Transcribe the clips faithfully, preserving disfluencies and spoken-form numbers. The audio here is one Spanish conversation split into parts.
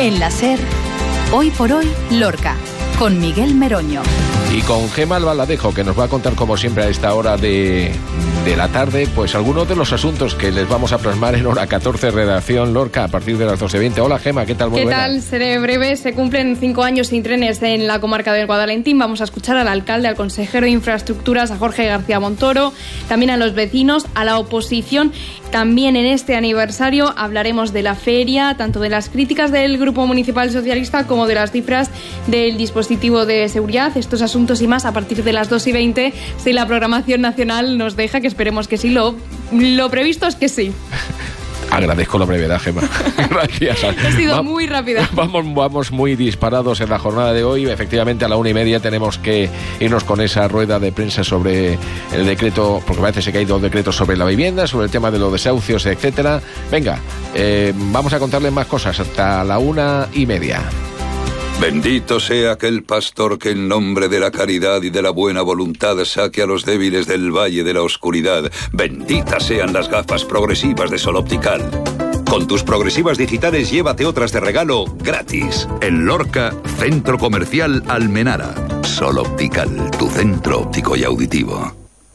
En la SER, Hoy por Hoy, Lorca, con Miguel Meroño. Y con Gemma Albaladejo, que nos va a contar, como siempre, a esta hora de, de la tarde, pues algunos de los asuntos que les vamos a plasmar en hora catorce, redacción Lorca, a partir de las doce veinte. Hola, Gemma, ¿qué tal? Muy ¿Qué buena. tal? Seré breve. Se cumplen cinco años sin trenes en la comarca del Guadalentín. Vamos a escuchar al alcalde, al consejero de Infraestructuras, a Jorge García Montoro, también a los vecinos, a la oposición. También en este aniversario hablaremos de la feria, tanto de las críticas del Grupo Municipal Socialista como de las cifras del dispositivo de seguridad. Estos asuntos y más a partir de las dos y veinte, si la programación nacional nos deja, que esperemos que sí. Lo, lo previsto es que sí. Agradezco la brevedad, Gemma. Gracias. He sido Va- muy rápida. Vamos, vamos muy disparados en la jornada de hoy. Efectivamente, a la una y media tenemos que irnos con esa rueda de prensa sobre el decreto, porque parece que hay dos decretos sobre la vivienda, sobre el tema de los desahucios, etcétera. Venga, eh, vamos a contarles más cosas hasta la una y media. Bendito sea aquel pastor que en nombre de la caridad y de la buena voluntad saque a los débiles del valle de la oscuridad. Benditas sean las gafas progresivas de Sol Optical. Con tus progresivas digitales llévate otras de regalo gratis. En Lorca, Centro Comercial Almenara. Sol Optical, tu centro óptico y auditivo.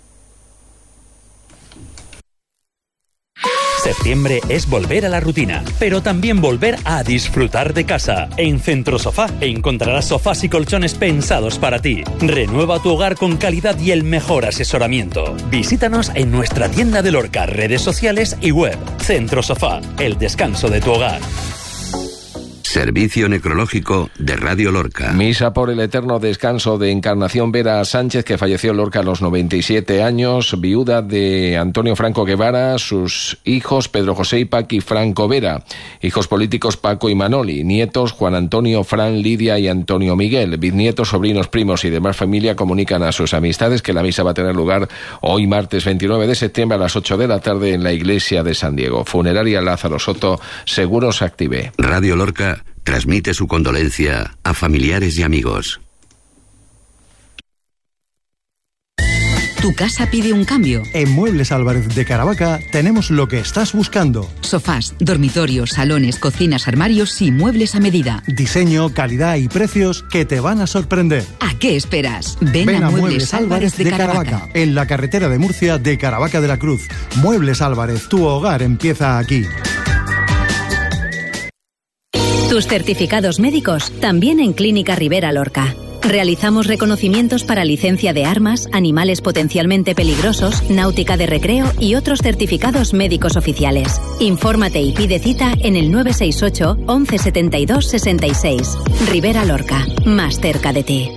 Septiembre es volver a la rutina, pero también volver a disfrutar de casa. En Centro Sofá encontrarás sofás y colchones pensados para ti. Renueva tu hogar con calidad y el mejor asesoramiento. Visítanos en nuestra tienda de Lorca, redes sociales y web. Centro Sofá, el descanso de tu hogar. Servicio Necrológico de Radio Lorca. Misa por el eterno descanso de Encarnación Vera Sánchez, que falleció en Lorca a los noventa y siete años, viuda de Antonio Franco Guevara, sus hijos Pedro José y Paqui Franco Vera, hijos políticos Paco y Manoli, nietos Juan Antonio, Fran, Lidia y Antonio Miguel, bisnietos, sobrinos, primos y demás familia comunican a sus amistades que la misa va a tener lugar hoy martes veintinueve de septiembre a las ocho de la tarde en la iglesia de San Diego. Funeraria Lázaro Soto, Seguros Active. Radio Lorca transmite su condolencia a familiares y amigos. ¿Tu casa pide un cambio? En Muebles Álvarez de Caravaca tenemos lo que estás buscando. Sofás, dormitorios, salones, cocinas, armarios y muebles a medida. Diseño, calidad y precios que te van a sorprender. ¿A qué esperas? Ven, Ven a, Muebles Álvarez de, Caravaca. en la carretera de Murcia de Caravaca de la Cruz. Muebles Álvarez, tu hogar empieza aquí. Tus certificados médicos también en Clínica Rivera Lorca. Realizamos reconocimientos para licencia de armas, animales potencialmente peligrosos, náutica de recreo y otros certificados médicos oficiales. Infórmate y pide cita en el nueve seis ocho, once setenta y dos, sesenta y seis. Rivera Lorca, más cerca de ti.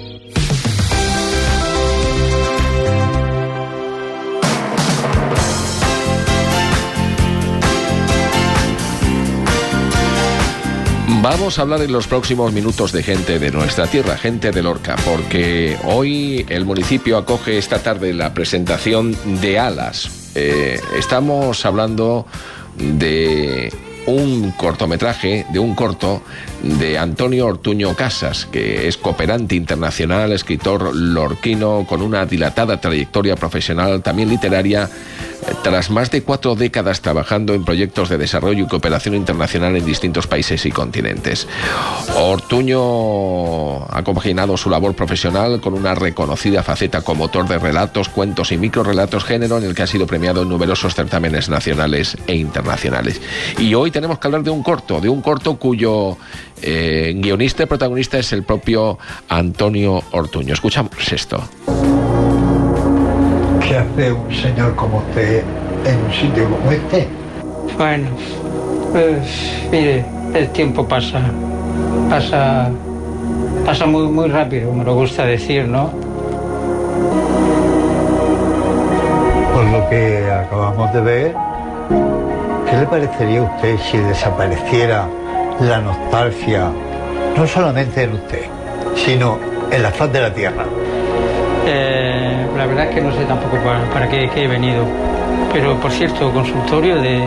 Vamos a hablar en los próximos minutos de gente de nuestra tierra, gente de Lorca, porque hoy el municipio acoge esta tarde la presentación de Alas. Eh, estamos hablando de un cortometraje, de un corto de Antonio Ortuño Casas, que es cooperante internacional, escritor lorquino con una dilatada trayectoria profesional, también literaria, tras más de cuatro décadas trabajando en proyectos de desarrollo y cooperación internacional en distintos países y continentes. Ortuño ha compaginado su labor profesional con una reconocida faceta como autor de relatos, cuentos y microrelatos, género en el que ha sido premiado en numerosos certámenes nacionales e internacionales. Y hoy tenemos que hablar de un corto, de un corto cuyo eh, guionista y protagonista es el propio Antonio Ortuño. Escuchamos esto. ¿Qué hace un señor como usted en un sitio como este? Bueno, pues mire, el tiempo pasa, pasa, pasa muy, muy rápido, me lo gusta decir, ¿no? Por lo que acabamos de ver, ¿qué le parecería a usted si desapareciera la nostalgia, no solamente en usted, sino en la faz de la tierra? Eh, la verdad es que no sé tampoco para, para qué, qué he venido. Pero, por cierto, consultorio de...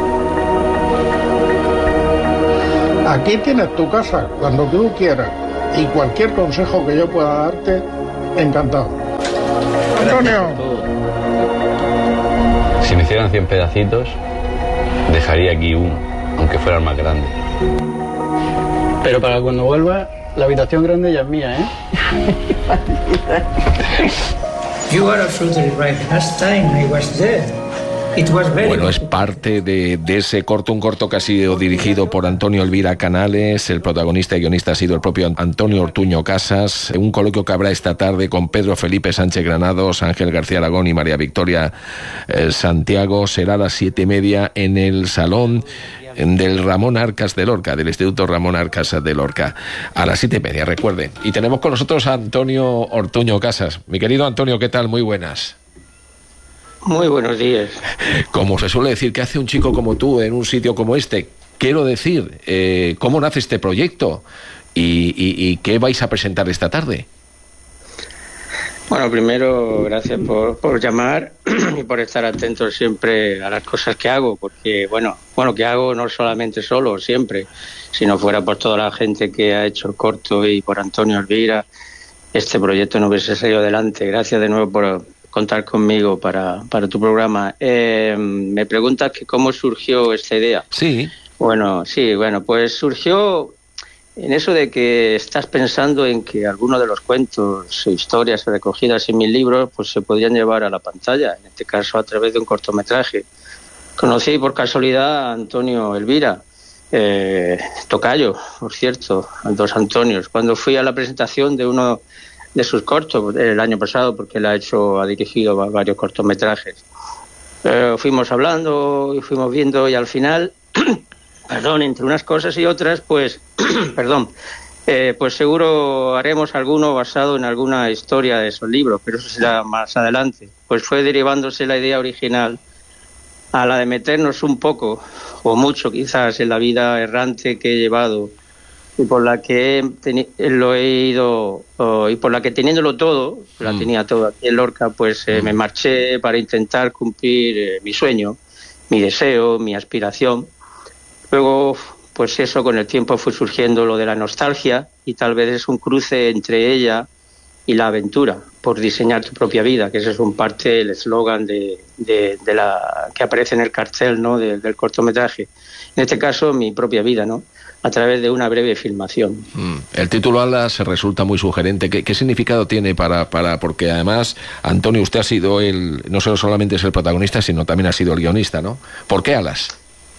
Aquí tienes tu casa, cuando tú quieras. Y cualquier consejo que yo pueda darte, encantado. Antonio. Si me hicieran cien pedacitos, dejaría aquí uno, aunque fuera el más grande. Pero para cuando vuelva, la habitación grande ya es mía, ¿eh? You are absolutely right. Last time I was there, it was very... Bueno, es parte de, de ese corto, un corto que ha sido dirigido por Antonio Elvira Canales. El protagonista y guionista ha sido el propio Antonio Ortuño Casas. Un coloquio que habrá esta tarde con Pedro Felipe Sánchez Granados, Ángel García Aragón y María Victoria eh, Santiago. Será a las siete y media en el Salón del Ramón Arcas de Lorca, del Instituto Ramón Arcas de Lorca, a las siete y media, recuerden. Y tenemos con nosotros a Antonio Ortuño Casas. Mi querido Antonio, ¿qué tal? Muy buenas. Muy buenos días. Como se suele decir, ¿qué hace un chico como tú en un sitio como este? Quiero decir, eh, ¿cómo nace este proyecto? ¿Y, y, y qué vais a presentar esta tarde? Bueno, primero, gracias por, por llamar y por estar atentos siempre a las cosas que hago, porque, bueno, bueno, que hago no solamente solo, siempre, si no fuera por toda la gente que ha hecho el corto y por Antonio Elvira, este proyecto no hubiese salido adelante. Gracias de nuevo por contar conmigo para, para tu programa. Eh, me preguntas que cómo surgió esta idea. Sí. Bueno, sí, bueno, pues surgió en eso de que estás pensando en que algunos de los cuentos e historias recogidas en mis libros pues se podrían llevar a la pantalla, en este caso a través de un cortometraje. Conocí por casualidad a Antonio Elvira, eh, tocayo, por cierto, a dos Antonios, cuando fui a la presentación de uno de sus cortos el año pasado, porque él ha hecho, ha dirigido varios cortometrajes. Eh, fuimos hablando y fuimos viendo y al final... Perdón, entre unas cosas y otras, pues, perdón, eh, pues seguro haremos alguno basado en alguna historia de esos libros, pero eso será más adelante. Pues fue derivándose la idea original a la de meternos un poco, o mucho quizás, en la vida errante que he llevado y por la que he teni- lo he ido, oh, y por la que teniéndolo todo, mm. la tenía todo aquí en Lorca, pues eh, mm. me marché para intentar cumplir eh, mi sueño, mi deseo, mi aspiración. Luego, pues eso, con el tiempo fue surgiendo lo de la nostalgia y tal vez es un cruce entre ella y la aventura, por diseñar tu propia vida, que ese es un parte el eslogan de, de, de la que aparece en el cartel, ¿no?, de, del cortometraje. En este caso, mi propia vida, ¿no?, a través de una breve filmación. Mm. El título Alas resulta muy sugerente. ¿Qué, qué significado tiene para, para...? Porque además, Antonio, usted ha sido el... no solo solamente es el protagonista, sino también ha sido el guionista, ¿no? ¿Por qué Alas?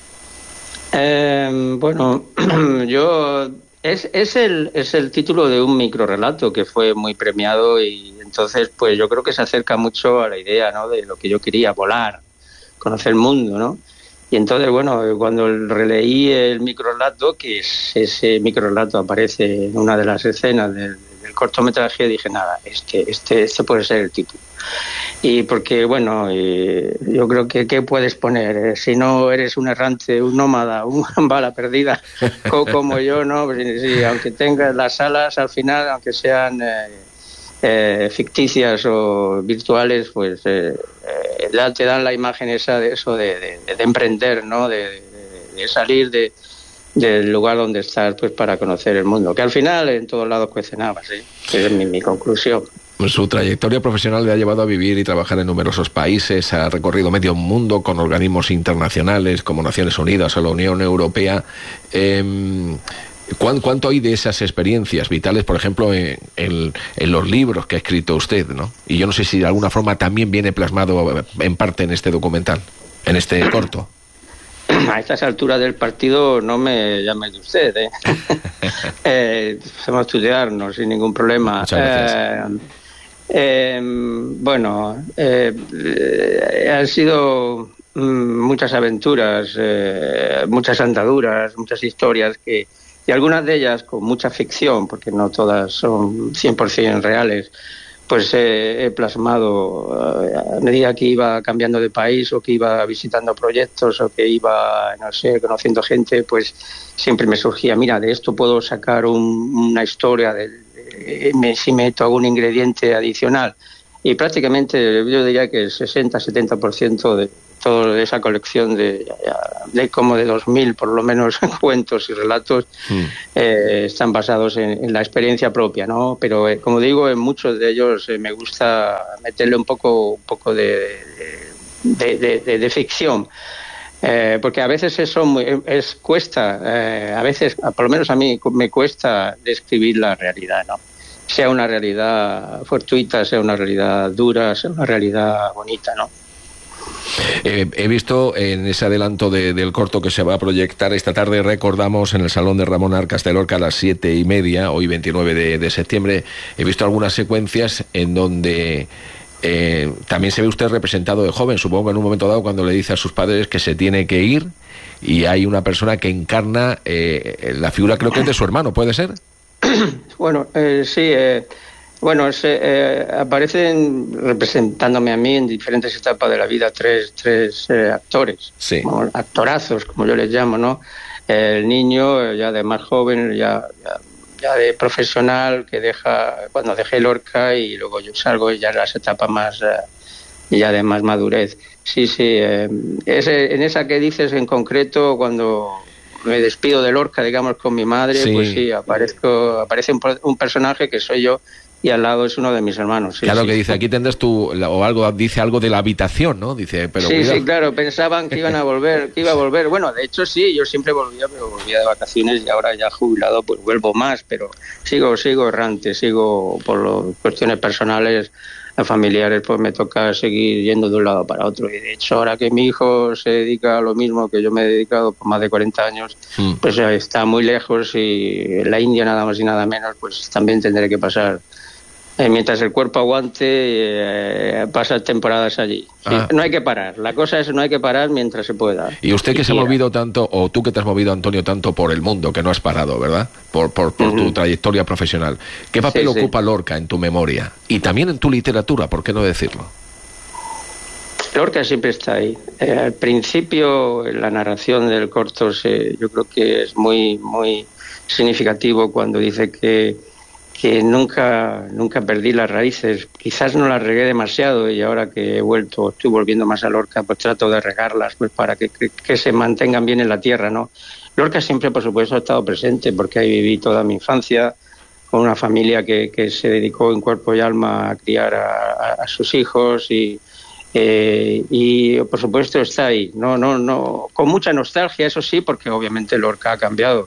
Eh, bueno, yo es, es el es el título de un microrrelato que fue muy premiado y entonces pues yo creo que se acerca mucho a la idea, ¿no?, de lo que yo quería, volar, conocer el mundo, ¿no? Y entonces, bueno, cuando releí el microrrelato, que es, ese microrrelato aparece en una de las escenas del, del cortometraje, dije, nada, este este este puede ser el título. Y porque, bueno, eh, yo creo que ¿qué puedes poner? Eh, si no eres un errante, un nómada, una bala perdida, co- como yo, ¿no? Pues, sí, aunque tengas las alas, al final, aunque sean eh, eh, ficticias o virtuales, pues eh, eh, ya te dan la imagen esa de eso, de, de, de emprender, ¿no? De, de, de salir de, del lugar donde estás, pues para conocer el mundo. Que al final en todos lados cuecen habas, ¿sí? Esa es mi, mi conclusión. Su trayectoria profesional le ha llevado a vivir y trabajar en numerosos países, ha recorrido medio mundo con organismos internacionales como Naciones Unidas o la Unión Europea. Eh, ¿Cuánto hay de esas experiencias vitales, por ejemplo, en, en, en los libros que ha escrito usted, ¿no? Y yo no sé si de alguna forma también viene plasmado en parte en este documental, en este corto. A estas alturas del partido no me llames de usted, ¿eh? eh podemos estudiarnos sin ningún problema. Muchas gracias. Eh, eh, bueno, eh, eh, han sido mm, muchas aventuras, eh, muchas andaduras, muchas historias que, y algunas de ellas con mucha ficción, porque no todas son cien por ciento reales, pues eh, he plasmado eh, a medida que iba cambiando de país o que iba visitando proyectos o que iba, no sé, conociendo gente, pues siempre me surgía, mira, de esto puedo sacar un, una historia, de, de, me, si meto algún ingrediente adicional. Y prácticamente yo diría que el sesenta a setenta por ciento de toda esa colección de, de como de dos mil por lo menos cuentos y relatos mm. eh, están basados en, en la experiencia propia, ¿no? Pero eh, como digo, en muchos de ellos eh, me gusta meterle un poco un poco de, de, de, de, de ficción. Eh, porque a veces eso muy, es cuesta, eh, a veces, por lo menos a mí, me cuesta describir la realidad, ¿no? Sea una realidad fortuita, sea una realidad dura, sea una realidad bonita, ¿no? Eh, he visto en ese adelanto de, del corto que se va a proyectar esta tarde, recordamos, en el Salón de Ramón Arcas de Lorca a las siete y media, hoy veintinueve de, de septiembre, he visto algunas secuencias en donde eh, también se ve usted representado de joven, supongo que en un momento dado cuando le dice a sus padres que se tiene que ir y hay una persona que encarna eh, la figura, creo que es de su hermano, ¿puede ser? Bueno, eh, sí, eh, bueno, se, eh, aparecen representándome a mí en diferentes etapas de la vida tres, tres eh, actores, sí. Como actorazos, como yo les llamo, ¿no? El niño, ya de más joven, ya, ya, ya de profesional, que deja, cuando dejé Lorca y luego yo salgo y ya en las etapas más, eh, ya de más madurez. Sí, sí, eh, ese, en esa que dices en concreto, cuando me despido de Lorca, digamos, con mi madre, sí. Pues sí, aparezco, aparece un, un personaje que soy yo y al lado es uno de mis hermanos. Sí, claro, sí. Que dice, aquí tendrás tú, o algo, dice algo de la habitación, ¿no? Dice, pero sí, cuidado. Sí, claro, pensaban que iban a volver, que iba a volver. Bueno, de hecho sí, yo siempre volvía, pero volvía de vacaciones y ahora ya jubilado, pues vuelvo más, pero sigo, sigo errante, sigo por lo, cuestiones personales, familiares, pues me toca seguir yendo de un lado para otro. Y de hecho, ahora que mi hijo se dedica a lo mismo que yo me he dedicado por más de cuarenta años, mm. pues está muy lejos y en la India nada más y nada menos, pues también tendré que pasar. Eh, mientras el cuerpo aguante, eh, pasar temporadas allí. Sí, ah. No hay que parar. La cosa es no hay que parar mientras se pueda. Y usted que y se ha movido tanto, o tú que te has movido, Antonio, tanto por el mundo, que no has parado, ¿verdad? Por, por, por uh-huh. tu trayectoria profesional. ¿Qué papel sí, ocupa sí. Lorca en tu memoria? Y también en tu literatura, ¿por qué no decirlo? Lorca siempre está ahí. Eh, al principio, en la narración del corto, se, yo creo que es muy, muy significativo cuando dice que que nunca nunca perdí las raíces, quizás no las regué demasiado y ahora que he vuelto, estoy volviendo más a Lorca, pues trato de regarlas pues para que, que, que se mantengan bien en la tierra, ¿no? Lorca siempre, por supuesto, ha estado presente porque ahí viví toda mi infancia con una familia que, que se dedicó en cuerpo y alma a criar a, a, a sus hijos y, eh, y, por supuesto, está ahí, no, no, no, con mucha nostalgia, eso sí, porque obviamente Lorca ha cambiado.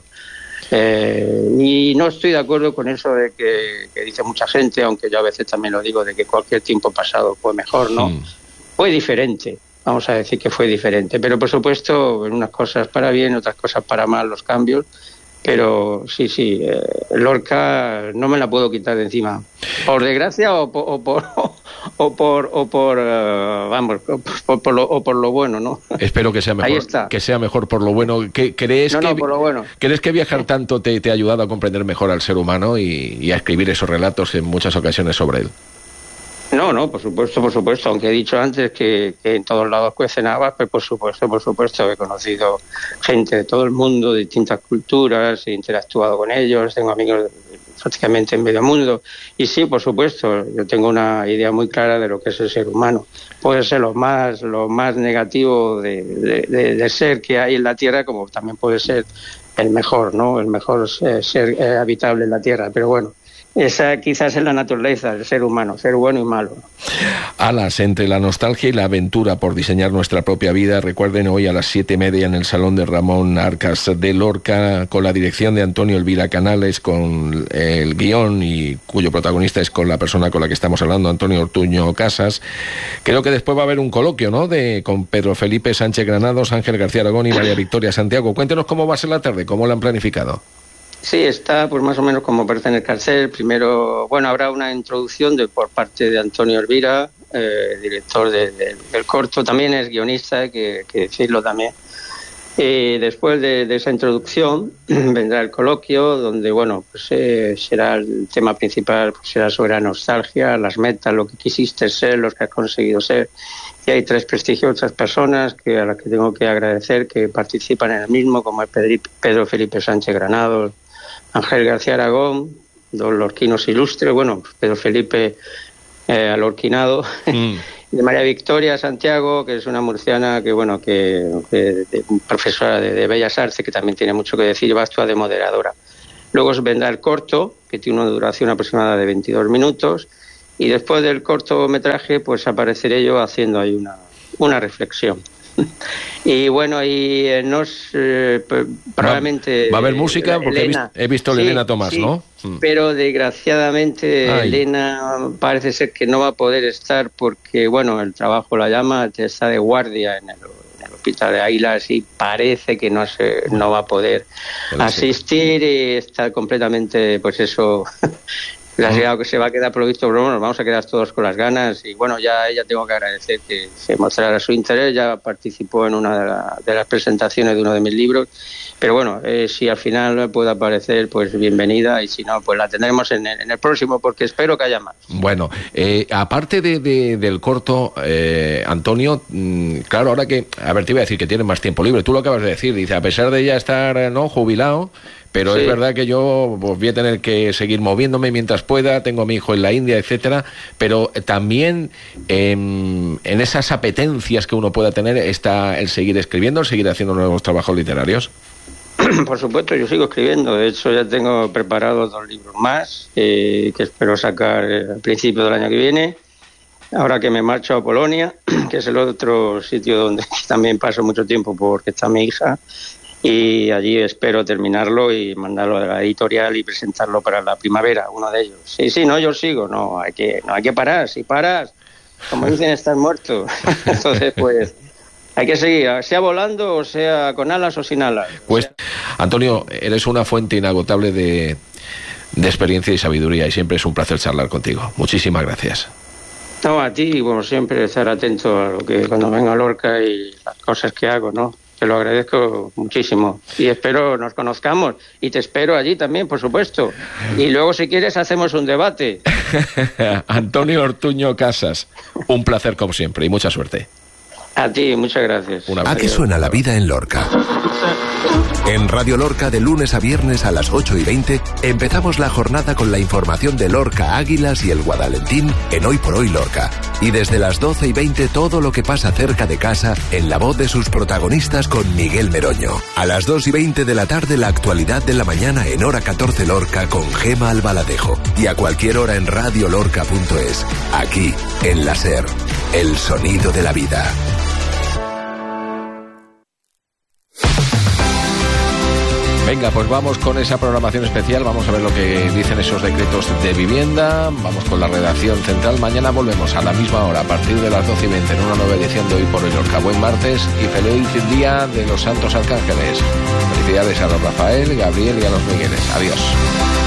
Eh, y no estoy de acuerdo con eso de que, que dice mucha gente, aunque yo a veces también lo digo, de que cualquier tiempo pasado fue mejor, ¿no? Mm. Fue diferente, vamos a decir que fue diferente, pero por supuesto en unas cosas para bien, otras cosas para mal los cambios, pero sí, sí, eh, Lorca no me la puedo quitar de encima, por desgracia o por o por o por, o por uh, vamos, o por, por lo, o por lo bueno, ¿no? Espero que sea mejor. Ahí está. Que sea mejor por lo bueno. ¿Qué, crees no, que no, por lo bueno. ¿Crees que viajar tanto te, te ha ayudado a comprender mejor al ser humano y, y a escribir esos relatos en muchas ocasiones sobre él? No, no, por supuesto, por supuesto, aunque he dicho antes que, que en todos lados cuecen habas, pues por supuesto, por supuesto, he conocido gente de todo el mundo, de distintas culturas, he interactuado con ellos, tengo amigos prácticamente en medio mundo, y sí, por supuesto, yo tengo una idea muy clara de lo que es el ser humano. Puede ser lo más, lo más negativo de, de, de, de ser que hay en la Tierra, como también puede ser el mejor, ¿no? El mejor eh, ser eh, habitable en la Tierra, pero bueno, esa quizás es la naturaleza del ser humano, ser bueno y malo. Alas, entre la nostalgia y la aventura por diseñar nuestra propia vida. Recuerden, hoy a las siete y media en el Salón de Ramón Arcas de Lorca, con la dirección de Antonio Elvira Canales, con el guión y cuyo protagonista es con la persona con la que estamos hablando, Antonio Ortuño Casas. Creo que después va a haber un coloquio, ¿no?, de con Pedro Felipe Sánchez Granados, Ángel García Aragón y María Victoria Santiago. Cuéntenos cómo va a ser la tarde, cómo lo han planificado. Sí, está pues más o menos como aparece en el cartel. Primero, bueno, habrá una introducción de por parte de Antonio Elvira, eh, director de, de, del corto, también es guionista, hay que, que decirlo también. Y después de, de esa introducción vendrá el coloquio, donde, bueno, pues eh, será el tema principal, pues será sobre la nostalgia, las metas, lo que quisiste ser, los que has conseguido ser. Y hay tres prestigiosas personas que a las que tengo que agradecer que participan en el mismo, como es Pedro Felipe Sánchez Granados, Ángel García Aragón, dos lorquinos ilustres, bueno, Pedro Felipe eh, alorquinado, mm. de María Victoria Santiago, que es una murciana que, bueno, que, que de, profesora de, de Bellas Artes, que también tiene mucho que decir, va a actuar de moderadora. Luego vendrá el corto, que tiene una duración aproximada de veintidós minutos, y después del cortometraje, pues apareceré yo haciendo ahí una, una reflexión. Y bueno, y eh, nos eh, probablemente... ¿Va, va a haber música? Porque Elena, he visto a sí, Elena Tomás, sí, ¿no? Pero desgraciadamente Ay. Elena parece ser que no va a poder estar porque, bueno, el trabajo la llama, está de guardia en el, en el hospital de Águilas y parece que no se no va a poder asistir y está completamente, pues eso... La ciudad que se va a quedar provisto, pero bueno, nos vamos a quedar todos con las ganas y bueno, ya ella tengo que agradecer que se mostrara su interés, ya participó en una de, la, de las presentaciones de uno de mis libros, pero bueno, eh, si al final puede aparecer, pues bienvenida y si no, pues la tendremos en el, en el próximo, porque espero que haya más. Bueno, eh, aparte de, de, del corto, eh, Antonio, mmm, claro, ahora que, a ver, te iba a decir que tienes más tiempo libre, tú lo acabas de decir, dice, a pesar de ya estar, ¿no?, jubilado, pero sí. Es verdad que yo pues, voy a tener que seguir moviéndome mientras pueda, tengo a mi hijo en la India, etcétera, pero también eh, en esas apetencias que uno pueda tener está el seguir escribiendo, el seguir haciendo nuevos trabajos literarios. Por supuesto, yo sigo escribiendo, de hecho ya tengo preparados dos libros más eh, que espero sacar al principio del año que viene, ahora que me marcho a Polonia, que es el otro sitio donde también paso mucho tiempo porque está mi hija, y allí espero terminarlo y mandarlo a la editorial y presentarlo para la primavera, uno de ellos. Sí, sí, no, yo sigo, no hay que no hay que parar, si paras, como dicen, estás muerto. Entonces, pues, hay que seguir, sea volando o sea con alas o sin alas. Pues, Antonio, eres una fuente inagotable de, de experiencia y sabiduría y siempre es un placer charlar contigo. Muchísimas gracias. No, a ti, como siempre, estar atento a lo que cuando venga a Lorca y las cosas que hago, ¿no? Te lo agradezco muchísimo y espero nos conozcamos y te espero allí también, por supuesto. Y luego, si quieres, hacemos un debate. Antonio Ortuño Casas, un placer como siempre y mucha suerte. A ti, muchas gracias. ¿A qué suena la vida en Lorca? En Radio Lorca, de lunes a viernes a las ocho y veinte, empezamos la jornada con la información de Lorca, Águilas y el Guadalentín en Hoy por Hoy Lorca. Y desde las doce y veinte todo lo que pasa cerca de casa en la voz de sus protagonistas con Miguel Meroño. A las dos y veinte de la tarde, la actualidad de la mañana en Hora catorce Lorca con Gema Albaladejo. Y a cualquier hora en radio lorca punto es. Aquí, en la SER, el sonido de la vida. Venga, pues vamos con esa programación especial, vamos a ver lo que dicen esos decretos de vivienda, vamos con la redacción central, mañana volvemos a la misma hora, a partir de las doce y veinte, en una nueva edición de Hoy por Hoy Lorca. Buen martes y feliz día de los Santos Arcángeles. Felicidades a los Rafael, Gabriel y a los Migueles. Adiós.